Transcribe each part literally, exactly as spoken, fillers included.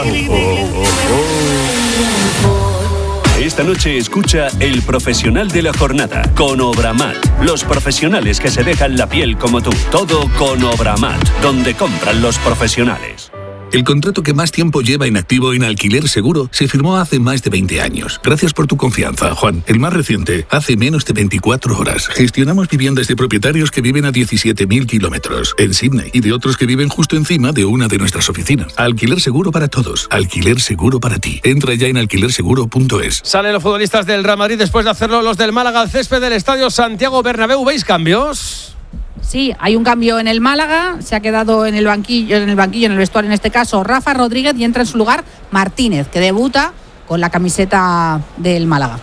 Esta noche escucha El Profesional de la Jornada con Obramat. Los profesionales que se dejan la piel como tú. Todo con Obramat, donde compran los profesionales. El contrato que más tiempo lleva inactivo en Alquiler Seguro se firmó hace más de veinte años. Gracias por tu confianza, Juan. El más reciente, hace menos de veinticuatro horas. Gestionamos viviendas de propietarios que viven a diecisiete mil kilómetros en Sydney y de otros que viven justo encima de una de nuestras oficinas. Alquiler Seguro para todos. Alquiler Seguro para ti. Entra ya en alquiler seguro punto es. Salen los futbolistas del Real Madrid después de hacerlo los del Málaga al césped del Estadio Santiago Bernabéu. ¿Veis cambios? Sí, hay un cambio en el Málaga, se ha quedado en el banquillo, en el banquillo, en el vestuario en este caso, Rafa Rodríguez, y entra en su lugar Martínez, que debuta con la camiseta del Málaga.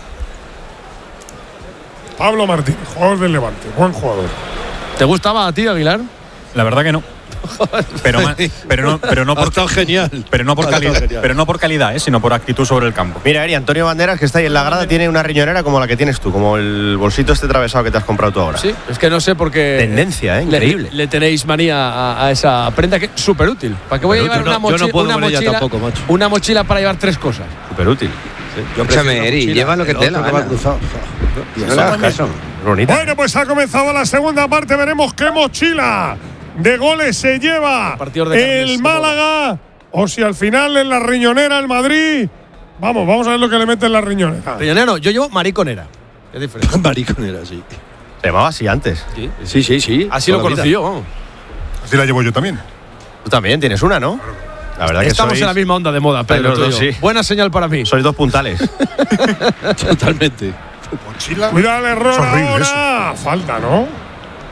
Pablo Martínez, jugador del Levante, buen jugador. ¿Te gustaba a ti, Aguilar? La verdad que no. Pero, pero no, pero no por genial. Pero no por calidad, pero no por calidad, ¿eh? Sino por actitud sobre el campo. Mira, Eri, Antonio Banderas, que está ahí en la grada, tiene una riñonera como la que tienes tú, como el bolsito este atravesado que te has comprado tú ahora. Sí, es que no sé por qué. Tendencia, ¿eh? Increíble. Le, le tenéis manía a, a esa prenda que es súper útil. ¿Para qué voy a llevar una, mochi yo no puedo una con ella mochila? tampoco, macho. Una mochila para llevar tres cosas. Súper útil. Sí. Escúchame, Eri, lleva lo que te dé la gana. No le hagas caso. Bueno, pues ha comenzado la segunda parte, veremos qué mochila de goles se lleva el Málaga, o si al final en la riñonera el Madrid. Vamos, vamos a ver lo que le mete en la riñonera. Riñonero, yo llevo mariconera. Es diferente. Mariconera, sí. Se llamaba así antes. Sí, sí, sí. sí. Así lo conocí yo, vamos. Así la llevo yo también. Tú también tienes una, ¿no? La verdad que estamos sois, en la misma onda de moda, Pedro. Pedro sí. Buena señal para mí. Sois dos puntales. Totalmente. Mochila. Cuidado el error ahora. Eso. Falta, ¿no?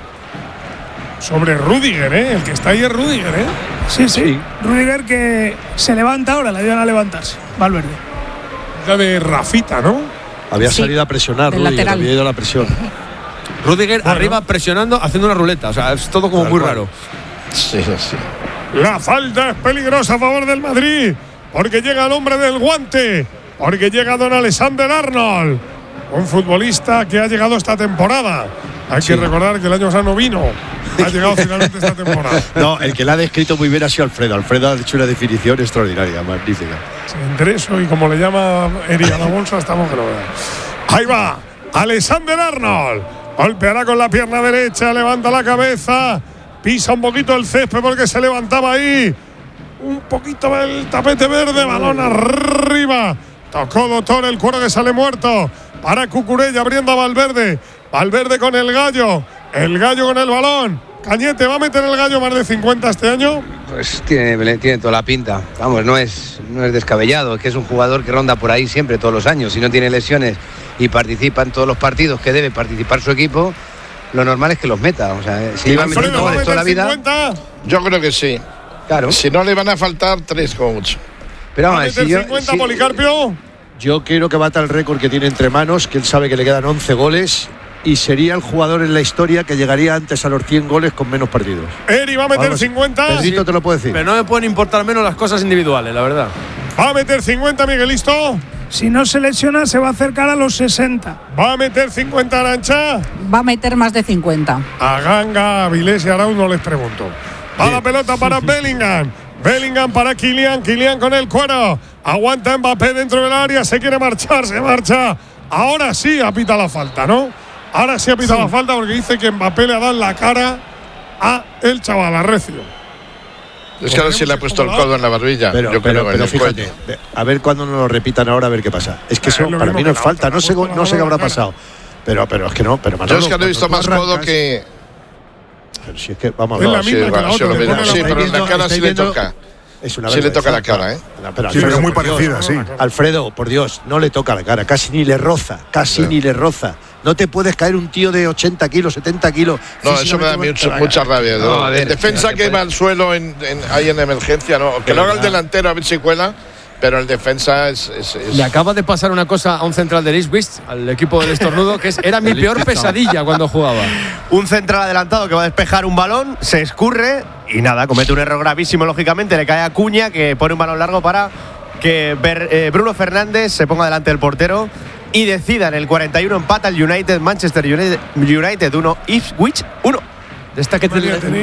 Sobre Rüdiger, ¿eh? El que está ahí es Rüdiger, ¿eh? Sí, sí, sí. Rüdiger que se levanta ahora, le ayudan a levantarse. Valverde. La de Rafita, ¿no? Había Sí, salido a presionar, del Rüdiger, lateral. había ido a la presión. Rüdiger Bueno. arriba presionando, haciendo una ruleta. O sea, es todo como Tal muy cual. raro. Sí, sí. La falta es peligrosa a favor del Madrid, porque llega el hombre del guante, porque llega don Alexander Arnold, un futbolista que ha llegado esta temporada. Hay sí. que recordar que el año pasado no vino. Ha llegado finalmente esta temporada. No, el que la ha descrito muy bien ha sido Alfredo. Alfredo ha hecho una definición extraordinaria, magnífica. Sí, entre eso y como le llama Eri a la bolsa, estamos que lo vean. Ahí va, Alexander Arnold. Golpeará con la pierna derecha, levanta la cabeza, pisa un poquito el césped porque se levantaba ahí. Un poquito el tapete verde, balón arriba. Tocó Doctor, el cuero que sale muerto. Para Cucurella, abriendo a Valverde. Valverde con el Gallo. El Gallo con el balón. Cañete, ¿va a meter el Gallo más de cincuenta este año? Pues tiene, tiene toda la pinta. Vamos, no es, no es descabellado. Es que es un jugador que ronda por ahí siempre, todos los años. Si no tiene lesiones y participa en todos los partidos que debe participar su equipo, lo normal es que los meta. O sea, si lleva metiendo goles toda la vida. cincuenta? Yo creo que sí. Claro. Si no le van a faltar tres como mucho. Pero ¿Va a vamos, meter si yo, cincuenta, si, Policarpio? Yo quiero que bata el récord que tiene entre manos, que él sabe que le quedan once goles y sería el jugador en la historia que llegaría antes a los cien goles con menos partidos. Eri va a meter Vamos, cincuenta. Pedrito te lo puedo decir. Pero no me pueden importar menos las cosas individuales, la verdad. Va a meter cincuenta, Miguelisto. Si no se lesiona, se va a acercar a los sesenta. Va a meter cincuenta, Arancha. Va a meter más de cincuenta. A Ganga, a Vilés y a Arau no les pregunto. Va Bien. La pelota para Bellingham. Bellingham para Kylian. Kylian con el cuero. Aguanta Mbappé dentro del área. Se quiere marchar, se marcha. Ahora sí apita la falta, ¿no? Ahora sí apita sí. la falta porque dice que Mbappé le ha dado la cara a el chaval, a Recio. Es que ahora sí le ha puesto el codo en la barbilla. Pero, yo pero, creo pero en fíjate, el a ver cuándo nos lo repitan ahora, a ver qué pasa. Es que eso eh, para mí no es falta, otra, no sé, no sé qué habrá pasado. Pero, pero es que no, pero Manolo, yo es que no he visto más codo que. Pero si es que vamos a ver. Sí, bueno, sí, lo sí, pero en la cara sí le toca. Es una sí le toca la cara, ¿eh? Pero Alfredo, sí, pero es muy parecida, Dios, sí. Alfredo, por Dios, no le toca la cara, casi ni le roza, casi sí. ni le roza. No te puedes caer un tío de ochenta kilos, setenta kilos. No, eso me da mucho, mucha rabia. No, no, ver, defensa que va al suelo en, en, ahí en emergencia, no, que lo haga el delantero a ver si cuela. Pero el defensa es, es, es… Le acaba de pasar una cosa a un central de Ipswich, al equipo del estornudo, que es, era mi peor pesadilla cuando jugaba. Un central adelantado que va a despejar un balón, se escurre y nada, comete un error gravísimo, lógicamente. Le cae a Cuña, que pone un balón largo para que Ber, eh, Bruno Fernández se ponga delante del portero y decida en el cuarenta y uno, empata el United, Manchester United, United uno, Ipswich uno. De esta que te